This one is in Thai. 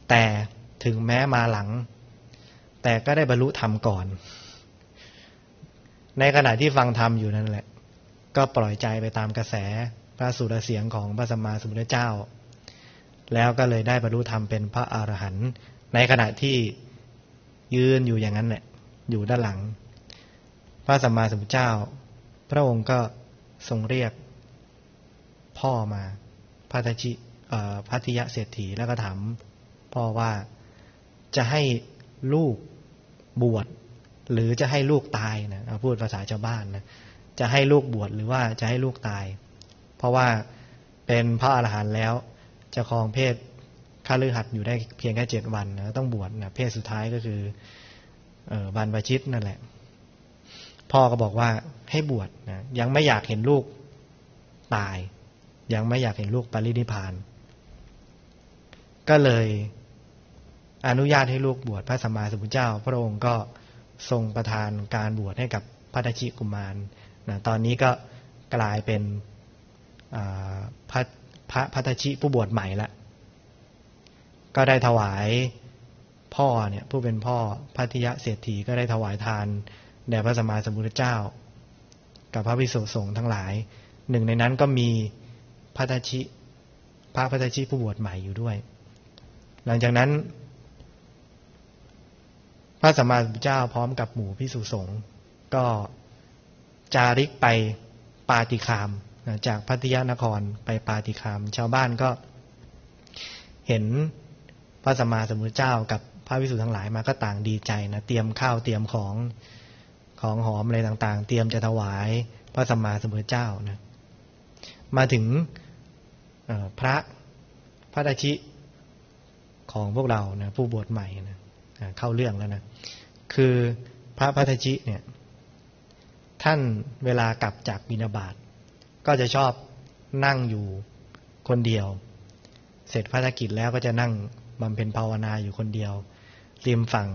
แต่ถึงแม้มาหลังแต่ก็ได้บรรลุธรรมก่อนในขณะที่ฟังธรรมอยู่นั่นแหละก็ปล่อยใจไปตามกระแสพระสุรเสียงของพระสัมมาสัมพุทธเจ้าแล้วก็เลยได้บรรลุธรรมเป็นพระอรหันต์ในขณะที่ยืนอยู่อย่างนั้นแหละอยู่ด้านหลังพระสัมมาสัมพุทธเจ้าพระองค์ก็ทรงเรียกพ่อมาพัทธิยะเศรษฐีแล้วก็ถามพ่อว่าจะให้ลูกบวชหรือจะให้ลูกตายนะพูดภาษาชาวบ้านนะจะให้ลูกบวชหรือว่าจะให้ลูกตายเพราะว่าเป็นพระอรหันต์แล้วจะครองเพศคฤหัสถ์อยู่ได้เพียงแค่7 วันนะต้องบวชนะเพศสุดท้ายก็คือบรรพชิตนั่นแหละพ่อก็บอกว่าให้บวชนะยังไม่อยากเห็นลูกตายยังไม่อยากเห็นลูกปรินิพพานก็เลยอนุญาตให้ลูกบวชพระสัมมาสัมพุทธเจ้าพระองค์ก็ทรงประทานการบวชให้กับพัทธชิกุมารนะตอนนี้ก็กลายเป็นพระพัทธชิผู้บวชใหม่ละก็ได้ถวายพ่อเนี่ยผู้เป็นพ่อพัทธิยะเศรษฐีก็ได้ถวายทานแด่พระสัมมาสัมพุทธเจ้ากับพระภิกษุสงฆ์ทั้งหลายหนึ่งในนั้นก็มีพระพัทธชิผู้บวชใหม่อยู่ด้วยหลังจากนั้นพระสัมมาสัมพุทธเจ้าพร้อมกับหมู่ภิกษุสงฆ์ก็จาริกไปปาติคามจากพัทยนครไปปาติคามชาวบ้านก็เห็นพระสัมมาสัมพุทธเจ้ากับพระภิกษุทั้งหลายมาก็ต่างดีใจนะเตรียมข้าวเตรียมของหอมอะไรต่างๆเตรียมจะถวายพระสัมมาสัมพุทธเจ้านะมาถึงพระพัทธชิของพวกเรานะผู้บวชใหม่นะเข้าเรื่องแล้วนะคือพระพัทธชิเนี่ยท่านเวลากลับจากบิณฑบาตก็จะชอบนั่งอยู่คนเดียวเสร็จภารกิจแล้วก็จะนั่งบำเพ็ญภาวนาอยู่คนเดียวริมฝั่ง